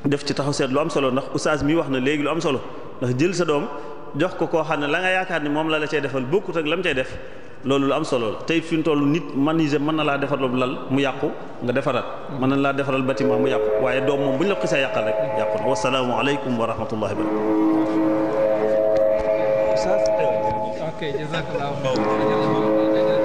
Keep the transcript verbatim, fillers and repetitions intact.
def ci taxaw seet lu am solo ndax oustaz mi wax na léegi lu am solo ndax jël sa doom jox ko koo xam ne la nga yaakaar ni moom la la cay defal bokkut ak la mu cay def loolu lu am solo la tey fi mu toll nit maniser mën na laa defaral lal mu yàqu nga defaraat mën na laa defaral bâtiment mu yàqu waaye doom moom bu ñu la xisee yàqal rek yàqu na wasalaamu aleykum wa rahmatullahi wa barakatuh. Ok, jazakallahu khairan.